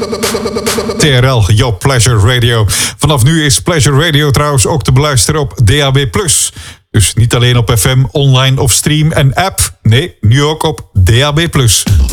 TRL, Your Pleasure Radio. Vanaf nu is Pleasure Radio trouwens ook te beluisteren op DAB+. Dus niet alleen op FM, online of stream en app. Nee, nu ook op DAB+.